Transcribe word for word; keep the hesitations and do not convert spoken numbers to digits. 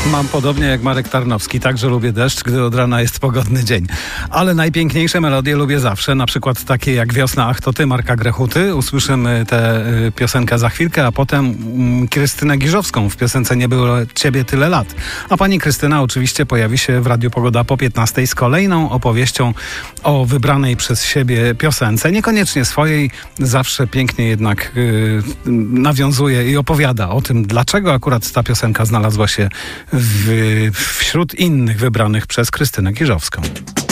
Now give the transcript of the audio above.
Mam podobnie jak Marek Tarnowski, także lubię deszcz, gdy od rana jest pogodny dzień. Ale najpiękniejsze melodie lubię zawsze, na przykład takie jak Wiosna, ach to ty Marka Grechuty. Usłyszymy tę piosenkę za chwilkę, a potem mm, Krystynę Giżowską w piosence Nie było ciebie tyle lat. A pani Krystyna oczywiście pojawi się w Radiu Pogoda po piętnastej z kolejną opowieścią o wybranej przez siebie piosence. Niekoniecznie swojej, zawsze pięknie jednak yy, nawiązuje i opowiada o tym, dlaczego akurat ta piosenka znalazła się w, wśród innych wybranych przez Krystynę Giżowską.